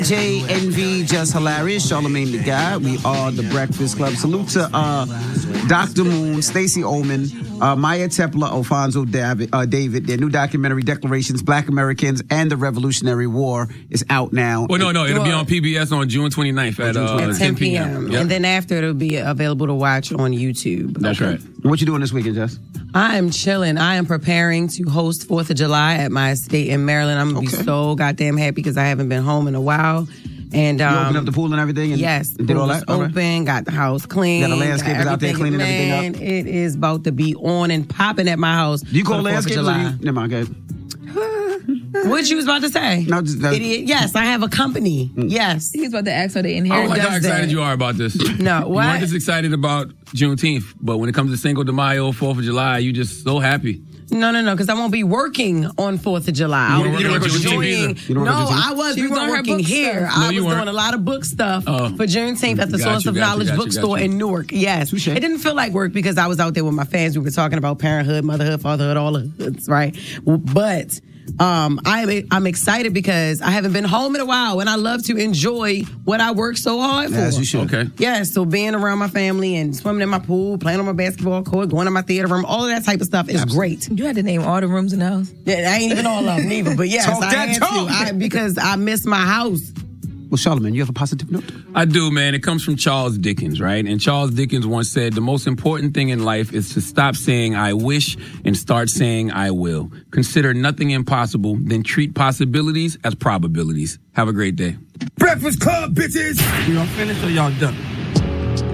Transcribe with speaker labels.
Speaker 1: JNV, Just Hilarious, Charlamagne the Guy. We are the Breakfast Club. Salute to Dr. Moon, Stacey Ullman, Maya Tepler, Alfonso David. Their new documentary, Declarations, Black Americans and the Revolutionary War, is out now.
Speaker 2: Well, no, it'll be on PBS on June 29th at 10 p.m.
Speaker 3: Yep. And then after, it'll be available to watch on YouTube.
Speaker 2: That's right.
Speaker 1: What you doing this weekend, Jess?
Speaker 3: I am chilling. I am preparing to host 4th of July at my estate in Maryland. I'm going to be so goddamn happy because I haven't been home in a while. And
Speaker 1: you opened up the pool and everything? And
Speaker 3: yes.
Speaker 1: Did all that?
Speaker 3: Open, got the house clean.
Speaker 1: Got the landscapers out there cleaning everything up?
Speaker 3: It is about to be on and popping at my house.
Speaker 1: Do you call landscapers? Never mind, go ahead.
Speaker 3: What you was about to say?
Speaker 1: No, just,
Speaker 3: idiot. Yes, I have a company. Yes.
Speaker 4: He's about to ask for the inheritance.
Speaker 2: I don't like how excited you are about this.
Speaker 3: No, what?
Speaker 2: You weren't just excited about Juneteenth, but when it comes to Cinco de Mayo, 4th of July, you just so happy.
Speaker 3: No, because I won't be working on 4th of July.
Speaker 2: You don't work
Speaker 3: enjoying. I was. We were working here. I was doing a lot of book stuff for Juneteenth at the Source of Knowledge bookstore in Newark. Yes. It didn't feel like work because I was out there with my fans. We were talking about parenthood, motherhood, fatherhood, all the hoods, right? But I'm excited because I haven't been home in a while and I love to enjoy what I work so hard for.
Speaker 1: As you should.
Speaker 2: Okay.
Speaker 3: Yeah, so being around my family and swimming in my pool, playing on my basketball court, going to my theater room, all of that type of stuff is great.
Speaker 4: You had to name all the rooms in the house?
Speaker 3: Yeah, I ain't even all of them either, but yes, I had to because I miss my house.
Speaker 1: Well, Charlamagne, you have a positive note?
Speaker 2: I do, man. It comes from Charles Dickens, right? And Charles Dickens once said, the most important thing in life is to stop saying I wish and start saying I will. Consider nothing impossible, then treat possibilities as probabilities. Have a great day.
Speaker 5: Breakfast Club, bitches!
Speaker 6: Y'all finished or y'all done?